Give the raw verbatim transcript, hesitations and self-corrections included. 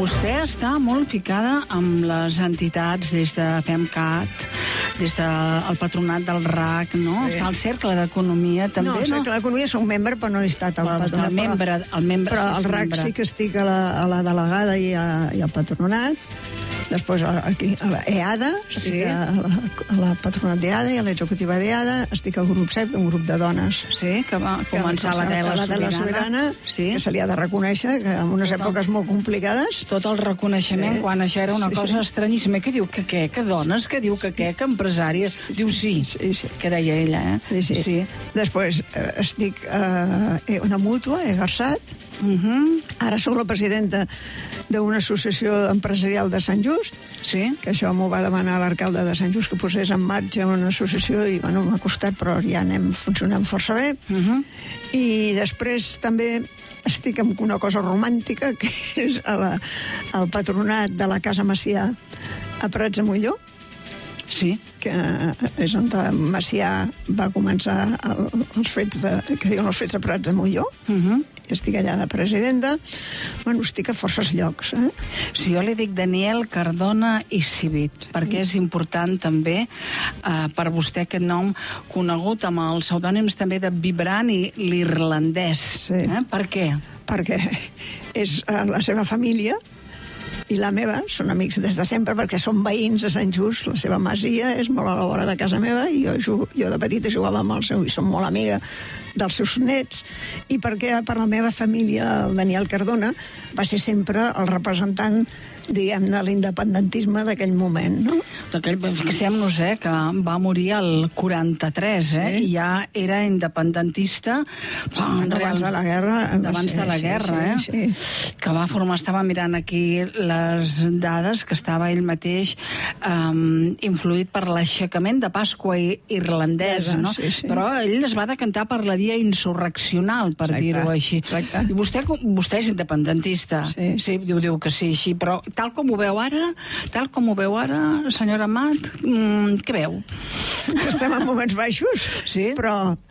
vostè està molt ficada amb les entitats des de FemCat, des del patronat del R A C, no? Sí. Està al Cercle d'Economia, també, no? No, al Cercle d'Economia soc membre, però no he estat al però, patronat. El membre, el membre, però al R A C sí que estic a la, a la delegada i, a, i al patronat. Després aquí a l'EADA, estic sí. a, la, a la patronat d'EADA i a l'executiva d'EADA, estic al grup C E P, un grup de dones. Sí, que va començar la Tela Sobirana. La Sobirana, sí. Que se li ha de reconèixer, que en unes tot èpoques el, molt complicades... Tot el reconeixement, sí. Quan això era una sí, cosa sí. estranyíssima. Què diu que què? Que dones? Que diu que què? Que empresàries? Sí, diu sí, sí, sí. Que deia ella, eh? Sí, sí. sí. Després eh, estic eh, una mútua, he garçat. Uh -huh. Ara sóc la presidenta d'una associació empresarial de Sant Just, sí. que això m'ho va demanar l'alcalde de Sant Just, que posés en marxa una associació, i bueno, m'ha costat, però ja anem funcionant força bé. Uh -huh. I després també estic amb una cosa romàntica, que és a la, al patronat de la Casa Macià a Prats de Molló, sí. que és on Macià va començar el, els fets de, que diuen els fets de Prats de Molló. Uh -huh. Estic allà de presidenta. Bueno, estic a forces llocs, eh? Si jo li dic Daniel Cardona i Civit, perquè és important també eh, per vostè aquest nom conegut amb els pseudònims també de Vibrant i l'Irlandès. Sí. Eh? Per què? Perquè és eh, la seva família i la meva són amics des de sempre, perquè són veïns de Sant Just. La seva masia és molt a la vora de casa meva i jo, jugo, jo de petita jugava amb el seu, i som molt amiga dels seus nets, i perquè per la meva família el Daniel Cardona va ser sempre el representant, diguem, de l'independentisme d'aquell moment, no? Fixem-nos, eh, que va morir el quaranta-tres, eh, sí. I ja era independentista bueno, abans de la guerra. Abans de la guerra, sí, sí, eh? Sí. Que va formar, estava mirant aquí les dades, que estava ell mateix um, influït per l'aixecament de Pasqua irlandesa, no? Sí, sí. Però ell es va decantar per la via insurreccional, per dir-ho així. Exacte. I vostè, vostè és independentista. Sí. Sí, diu, diu que sí, així, però tal com ho veu ara, tal com ho veu ara, senyora Amat, mmm, què veu? Estem en moments baixos, sí? Però